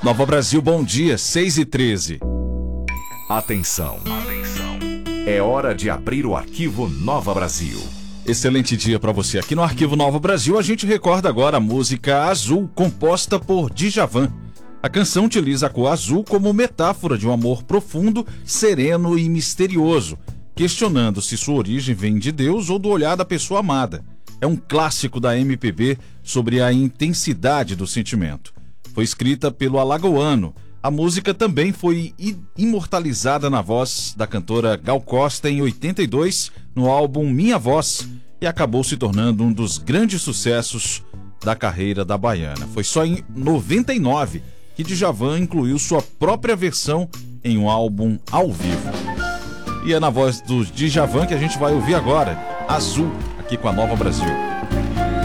Nova Brasil, bom dia, 6h13. Atenção. É hora de abrir o arquivo Nova Brasil. Excelente dia para você. Aqui no Arquivo Nova Brasil, a gente recorda agora a música Azul, composta por Djavan. A canção utiliza a cor azul como metáfora de um amor profundo, sereno e misterioso, questionando se sua origem vem de Deus ou do olhar da pessoa amada. É um clássico da MPB sobre a intensidade do sentimento. Foi escrita pelo alagoano. A música também foi imortalizada na voz da cantora Gal Costa em 82, no álbum Minha Voz, e acabou se tornando um dos grandes sucessos da carreira da baiana. Foi só em 99 que Djavan incluiu sua própria versão em um álbum ao vivo. E é na voz do Djavan que a gente vai ouvir agora, Azul, aqui com a Nova Brasil.